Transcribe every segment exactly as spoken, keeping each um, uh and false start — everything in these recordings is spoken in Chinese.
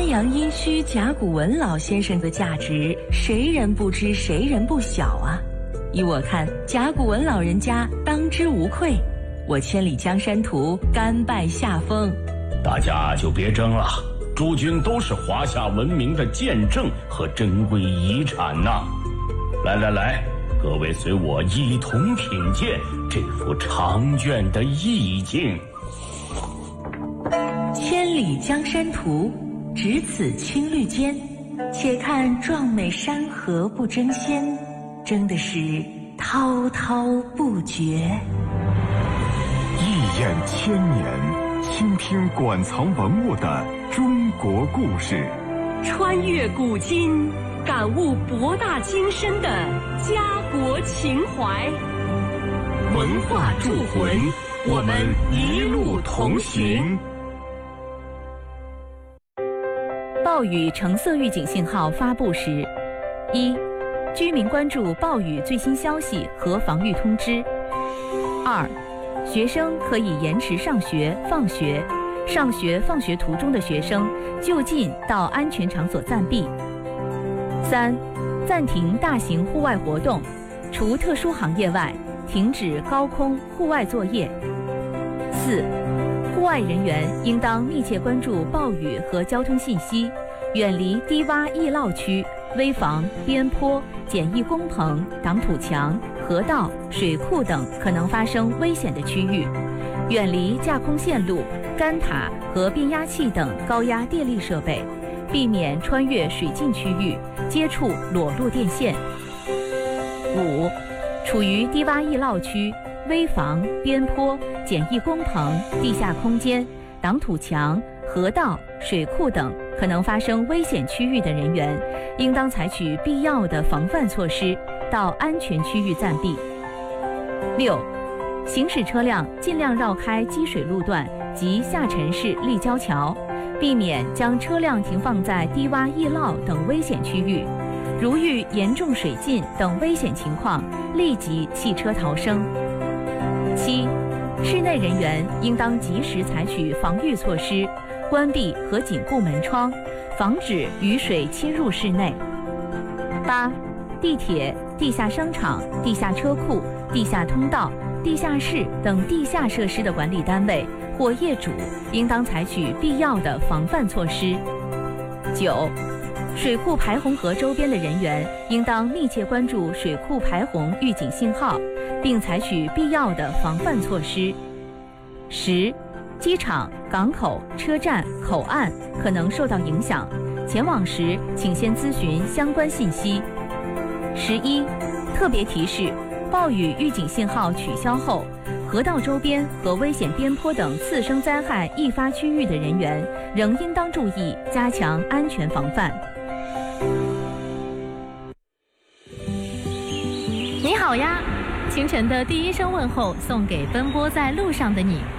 阳殷墟甲骨文老先生的价值，谁人不知谁人不晓啊？依我看，甲骨文老人家当之无愧。我千里江山图甘拜下风。 大家就别争了，诸君都是华夏文明的见证和珍贵遗产呐！来来来，各位随我一同品鉴这幅长卷的意境。 千里江山图，只此青绿间，且看壮美山河不争先，争的是滔滔不绝。 一眼千年，倾听馆藏文物的中国故事， 穿越古今，感悟博大精深的家国情怀。 文化铸魂，我们一路同行。 暴雨橙色预警信号发布时，一、居民关注暴雨最新消息和防御通知；二、学生可以延迟上学、放学，上学、放学途中的学生就近到安全场所暂避；三、暂停大型户外活动，除特殊行业外，停止高空户外作业；四、户外人员应当密切关注暴雨和交通信息，远离低洼易涝区、危房、边坡、简易工棚、挡土墙、河道、水库等可能发生危险的区域，远离架空线路、干塔和变压器等高压电力设备，避免穿越水浸区域，接触裸露电线。五、处于低洼易涝区、危房、边坡、简易工棚、地下空间、挡土墙、河道、水库等可能发生危险区域的人员，应当采取必要的防范措施，到安全区域暂避。六、行驶车辆尽量绕开积水路段及下沉式立交桥，避免将车辆停放在低洼易涝等危险区域。如遇严重水浸等危险情况，立即弃车逃生。七、室内人员应当及时采取防御措施，关闭和紧固门窗，防止雨水侵入室内。八、地铁、地下商场、地下车库、地下通道、地下室等地下设施的管理单位或业主应当采取必要的防范措施。九、水库排洪河周边的人员应当密切关注水库排洪预警信号，并采取必要的防范措施。十、机场、港口、车站、口岸可能受到影响，前往时请先咨询相关信息。十一、特别提示：暴雨预警信号取消后，河道周边和危险边坡等次生灾害易发区域的人员仍应当注意加强安全防范。 你好呀，清晨的第一声问候送给奔波在路上的你。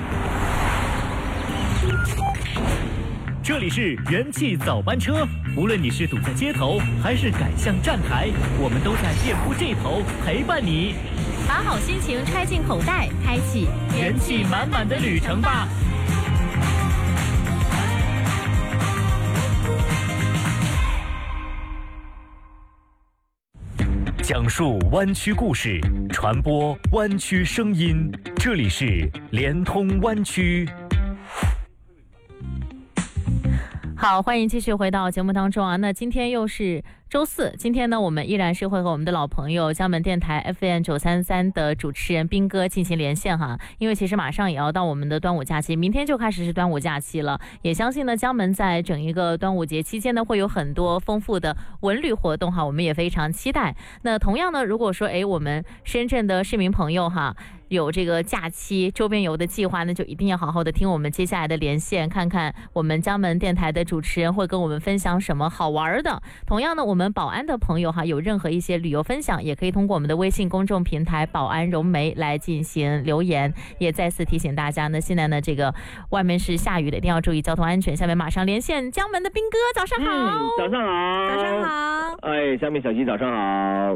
这里是元气早班车，无论你是堵在街头还是赶向站台，我们都在店铺这头陪伴你。 把好心情揣进口袋，开启元气满满的旅程吧。讲述湾区故事，传播湾区声音，这里是联通湾区。 好，欢迎继续回到节目当中啊。那今天又是周四，今天呢，我们依然是会和我们的老朋友江门电台 F M 九三三的主持人斌哥进行连线哈。因为其实马上也要到我们的端午假期，明天就开始是端午假期了。也相信呢，江门在整一个端午节期间呢，会有很多丰富的文旅活动哈，我们也非常期待。那同样呢，如果说哎，我们深圳的市民朋友哈，有这个假期周边游的计划呢，就一定要好好的听我们接下来的连线，看看我们江门电台的主持人会跟我们分享什么好玩的。同样呢，我们宝安的朋友哈，有任何一些旅游分享，也可以通过我们的微信公众平台宝安融媒来进行留言。也再次提醒大家呢，现在呢这个外面是下雨的，一定要注意交通安全。下面马上连线江门的斌哥，早上好。 嗯，早上好。 早上好。 哎，下面小鸡早上好。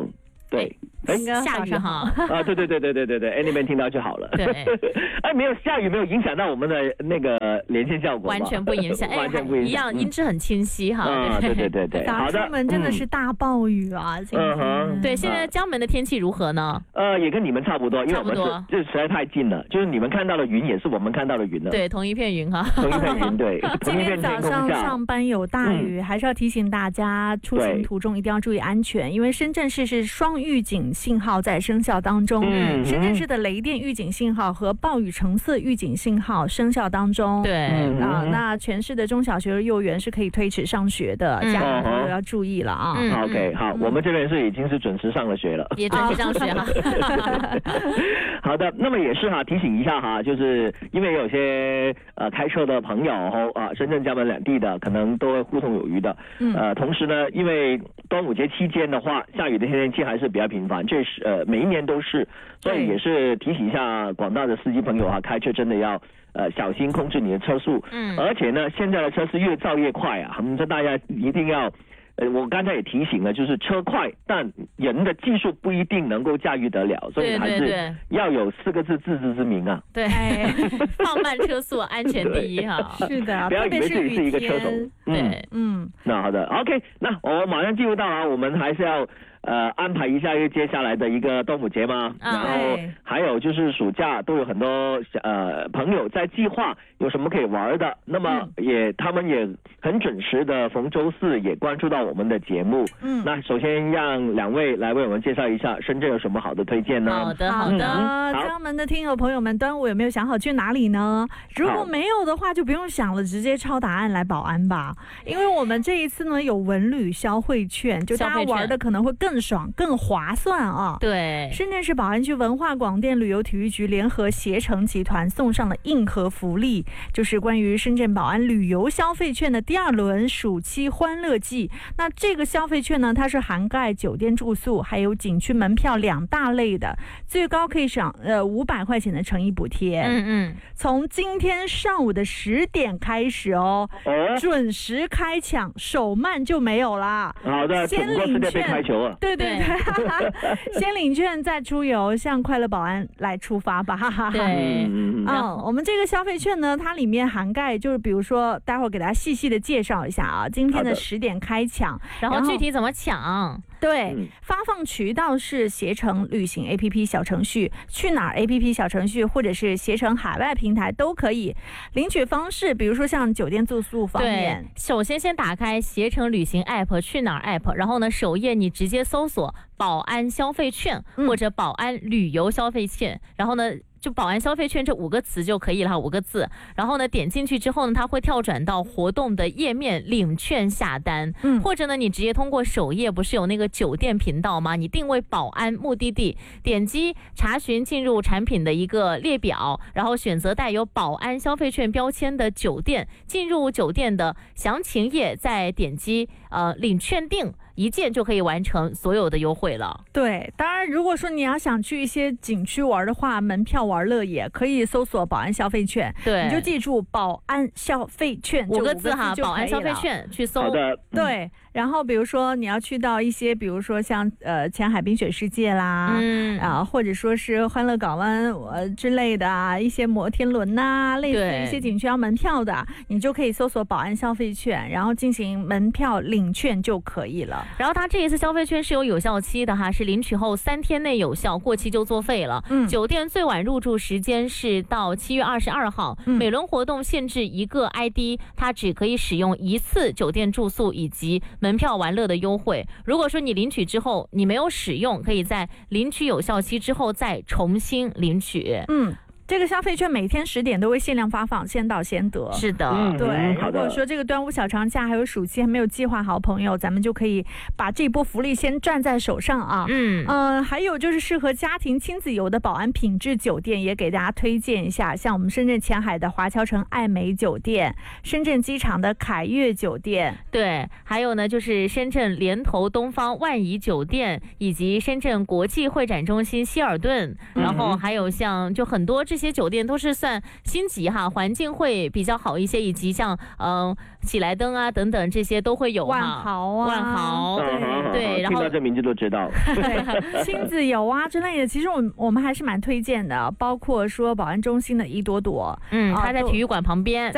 对。 哎，下雨哈啊，对对对对对对对，哎，那边听到就好了。 对， 哎，没有下雨，没有影响到我们的那个连线效果， 完全不影响， 完全不影响， 一样，音质很清晰哈。 啊，对对对对，好的。 出门真的是大暴雨啊，今天。 对，现在江门的天气如何呢？ 呃，也跟你们差不多，因为我们是就实在太近了，就是你们看到的云也是我们看到的云了。 对，同一片云哈。 同一片云，对。 今天早上上班有大雨，还是要提醒大家出行途中一定要注意安全，因为深圳市是双预警信号在生效当中，嗯，深圳市的雷电预警信号和暴雨橙色预警信号生效当中。 对啊，那全市的中小学、幼儿园是可以推迟上学的，家长朋友要注意了啊。 嗯 OK， 好，我们这边是已经是准时上了学了， 也准时上学哈。 好的，那么也是哈，提醒一下哈，就是因为有些呃开车的朋友啊，深圳、江门两地的可能都会互通有无的。嗯。呃，同时呢，因为端午节期间的话，下雨的天气还是比较频繁，这是呃每一年都是，所以也是提醒一下广大的司机朋友啊，开车真的要呃小心控制你的车速。嗯。而且呢，现在的车是越造越快啊，我们说大家一定要。呃，我刚才也提醒了，就是车快，但人的技术不一定能够驾驭得了，所以还是要有四个字自知之明啊。 对，放慢车速，安全第一哈。 是的， 不要以为自己是一个车手。 对， 嗯， 那好的 ，OK， 那我们马上进入到啊，我们还是要。呃，安排一下一个接下来的一个端午节嘛，然后还有就是暑假都有很多呃朋友在计划有什么可以玩的，那么也、嗯、他们也很准时的逢周四也关注到我们的节目。嗯，那首先让两位来为我们介绍一下深圳有什么好的推荐呢？ 好的，好的。 嗯、江门的听友朋友们，端午有没有想好去哪里呢？如果没有的话，就不用想了，直接抄答案来保安吧。因为我们这一次呢有文旅消费券，就大家玩的可能会更。更爽更划算啊！ 对， 深圳市宝安区文化广电旅游体育局联合携程集团送上了硬核福利，就是关于深圳宝安旅游消费券的第二轮暑期欢乐季。那这个消费券呢，它是涵盖酒店住宿还有景区门票两大类的，最高可以省呃五百块钱的诚意补贴。嗯嗯，从今天上午的十点开始哦，哦准时开抢，手慢就没有啦。 好的， 先领券开球啊！ 对对对，先领券再出游，向快乐宝安来出发吧！ 对， 嗯，我们这个消费券呢，它里面涵盖就是比如说，待会儿给大家细细的介绍一下啊，今天的十点开抢， 然后具体怎么抢？ 对，嗯、发放渠道是携程旅行 A P P 小程序、去哪儿 A P P 小程序，或者是携程海外平台都可以。领取方式，比如说像酒店住宿方面， 首先先打开携程旅行 App、去哪儿 App， 然后呢，首页你直接搜索宝安消费券或者宝安旅游消费券，嗯、然后呢。就宝安消费券这五个词就可以了，五个字。然后呢，点进去之后呢，它会跳转到活动的页面，领券下单。嗯，或者呢，你直接通过首页不是有那个酒店频道吗？你定位宝安目的地，点击查询进入产品的一个列表，然后选择带有宝安消费券标签的酒店，进入酒店的详情页，再点击呃领券订。一键就可以完成所有的优惠了。 对，当然如果说你要想去一些景区玩的话，门票玩乐也可以搜索宝安消费券。 对， 你就记住宝安消费券五个字哈，宝安消费券去搜。 好的， 对。然后比如说你要去到一些，比如说像呃前海冰雪世界啦，嗯啊，或者说是欢乐港湾呃之类的啊，一些摩天轮呐、啊，类似一些景区要门票的，你就可以搜索宝安消费券，然后进行门票领券就可以了。 然后它这一次消费券是有有效期的哈，是领取后三天内有效，过期就作废了。嗯，酒店最晚入住时间是到七月二十二号，嗯、每轮活动限制一个 I D， 它只可以使用一次酒店住宿以及门票玩乐的优惠。如果说你领取之后你没有使用，可以在领取有效期之后再重新领取。 嗯。这个消费券每天十点都会限量发放，先到先得。 是的， 嗯、对。如果说这个端午小长假还有暑期还没有计划好朋友，咱们就可以把这波福利先攥在手上啊。嗯，呃，还有就是适合家庭亲子游的宝安品质酒店，也给大家推荐一下，像我们深圳前海的华侨城爱美酒店，深圳机场的凯悦酒店， 对，还有呢就是深圳联投东方万怡酒店，以及深圳国际会展中心希尔顿，嗯、然后还有像就很多这些酒店都是算星级哈，环境会比较好一些，以及像嗯喜来登啊等等这些都会有哈。 万豪啊， 万豪， 对对，然后听到这名字都知道， 对，亲子游啊之类的，其实我们我们还是蛮推荐的，包括说保安中心的一朵朵， 嗯，它在体育馆旁边。